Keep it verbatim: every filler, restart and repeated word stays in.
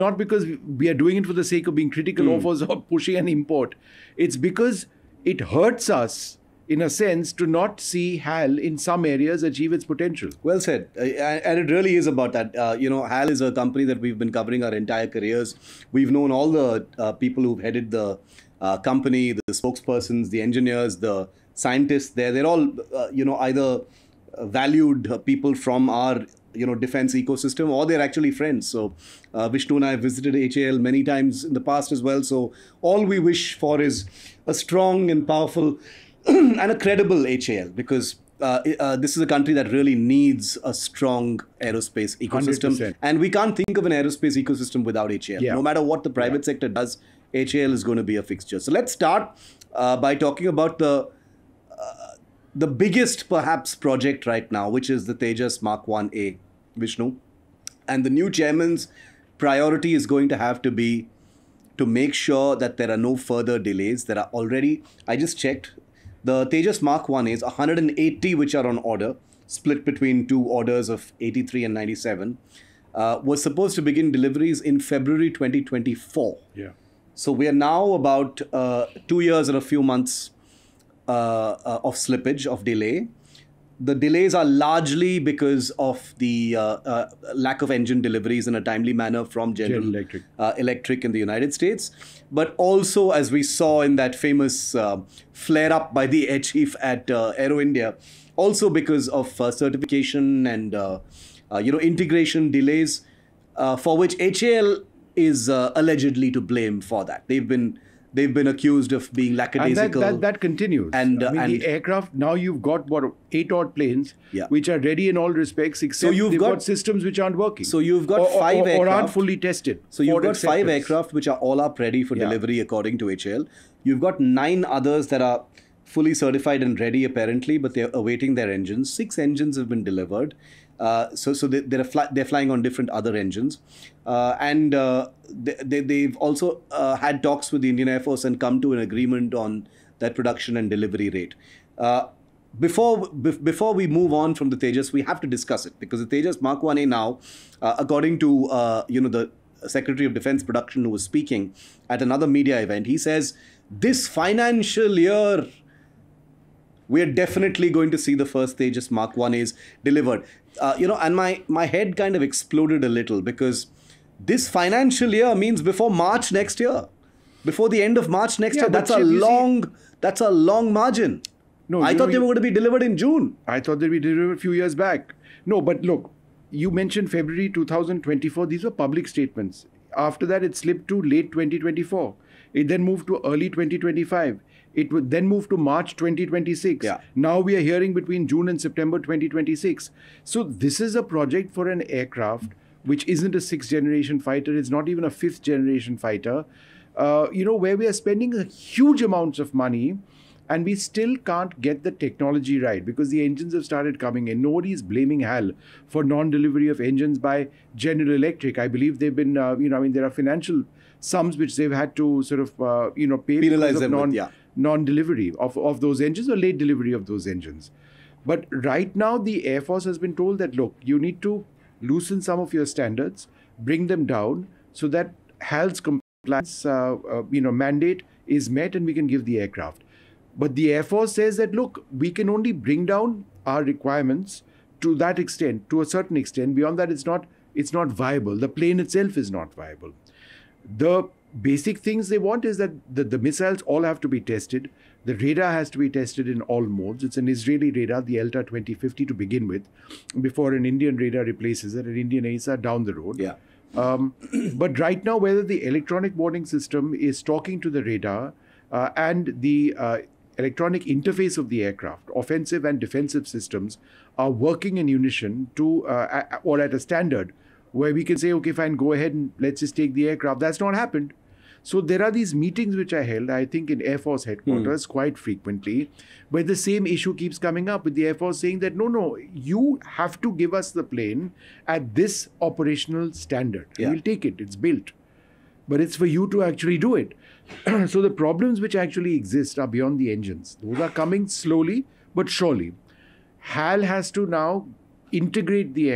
not because we are doing it for the sake of being critical Mm. or for sort of pushing an import. It's because it hurts us, in a sense, to not see HAL in some areas achieve its potential. Well said. Uh, and it really is about that. Uh, you know, HAL is a company that we've been covering our entire careers. We've known all the uh, people who've headed the uh, company, the spokespersons, the engineers, the scientists there. They're all, uh, you know, either uh, valued uh, people from our, you know, defense ecosystem, or they're actually friends. So uh, Vishnu and I have visited H A L many times in the past as well. So all we wish for is a strong and powerful and a credible H A L, because uh, uh, this is a country that really needs a strong aerospace ecosystem. one hundred percent. And we can't think of an aerospace ecosystem without H A L. Yeah. No matter what the private Yeah. sector does, H A L is going to be a fixture. So let's start uh, by talking about the uh, the biggest perhaps project right now, which is the Tejas Mark one A, Vishnu. And the new chairman's priority is going to have to be to make sure that there are no further delays. There are already, I just checked, the Tejas Mark one A is one hundred eighty which are on order, split between two orders of eighty-three and ninety-seven, uh, was supposed to begin deliveries in February twenty twenty-four. Yeah. So we are now about uh, two years and a few months uh, uh, of slippage, of delay. The delays are largely because of the uh, uh, lack of engine deliveries in a timely manner from General, General Electric. Uh, Electric in the United States. But also, as we saw in that famous uh, flare-up by the air chief at uh, Aero India, also because of uh, certification and uh, uh, you know integration delays, uh, for which H A L is uh, allegedly to blame for that. They've been they've been accused of being And lackadaisical. that, that, that continues. And, uh, I mean, and- the aircraft, now you've got, what, eight odd planes, Yeah. which are ready in all respects, except you've they've got- got, systems which aren't working. So you've got or, or- five or, or aren't aircraft. fully tested. So you've for got five acceptance. aircraft which are all up ready for Yeah. delivery according to H A L. You've got nine others that are fully certified and ready apparently, but they're awaiting their engines. Six engines have been delivered. Uh, so so they, they're, fly, they're flying on different other engines. Uh, and uh, they, they, they've also uh, had talks with the Indian Air Force and come to an agreement on that production and delivery rate. Uh, Before bef- before we move on from the Tejas, we have to discuss it, because the Tejas Mark one A now, uh, according to uh, you know the Secretary of Defense Production who was speaking at another media event, he says this financial year we're definitely going to see the first Tejas Mark one A's delivered. Uh, you know, and my my head kind of exploded a little, because this financial year means before March next year, before the end of March next Yeah, year. but That's a Shiv, you see- long that's a long margin. No, I you thought know, they you- were going to be delivered in June. I thought that we did it a few years back. No, but look, you mentioned February two thousand twenty-four. These were public statements. After that, it slipped to late twenty twenty-four. It then moved to early twenty twenty-five. It would then move to March twenty twenty-six. Yeah. Now we are hearing between June and September twenty twenty-six. So this is a project for an aircraft which isn't a sixth generation fighter. It's not even a fifth generation fighter. Uh, you know, where we are spending a huge amounts of money, and we still can't get the technology right, because the engines have started coming in. Nobody is blaming HAL for non-delivery of engines by General Electric. I believe they've been, uh, you know, I mean, there are financial sums which they've had to sort of, uh, you know, pay Penalize because of them with, non, yeah. non-delivery of, of those engines, or late delivery of those engines. But right now, the Air Force has been told that, look, you need to loosen some of your standards, bring them down, so that HAL's compliance, uh, uh, you know, mandate is met, and we can give the aircraft. But the Air Force says that, look, we can only bring down our requirements to that extent, to a certain extent. Beyond that, it's not, it's not viable. The plane itself is not viable. The basic things they want is that the, the missiles all have to be tested. The radar has to be tested in all modes. It's an Israeli radar, the ELTA twenty fifty to begin with, before an Indian radar replaces it, an Indian A E S A down the road. Yeah. Um, but right now, whether the electronic warning system is talking to the radar uh, and the uh, electronic interface of the aircraft, offensive and defensive systems, are working in unison to uh, a- or at a standard where we can say, okay, fine, go ahead and let's just take the aircraft. That's not happened. So there are these meetings which are held, I think, in Air Force headquarters quite frequently, where the same issue keeps coming up, with the Air Force saying that, no, no, you have to give us the plane at this operational standard. Yeah. We'll take it. It's built. But it's for you to actually do it. So the problems which actually exist are beyond the engines. Those are coming slowly but surely. HAL has to now integrate the